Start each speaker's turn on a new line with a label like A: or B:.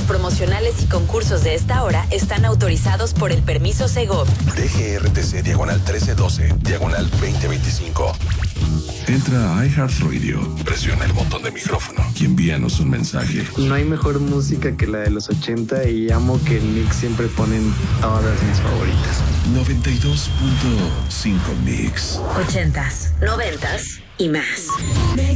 A: promocionales y concursos de esta hora están autorizados por el permiso Segov.
B: DGRTC diagonal 1312, diagonal 2025. Entra a iHeartRadio, presiona el botón de micrófono y envíanos un mensaje.
C: No hay mejor música que la de los 80 y amo que en Mix siempre ponen todas mis favoritas.
B: 92.5 Mix.
A: 80s, 90s y más.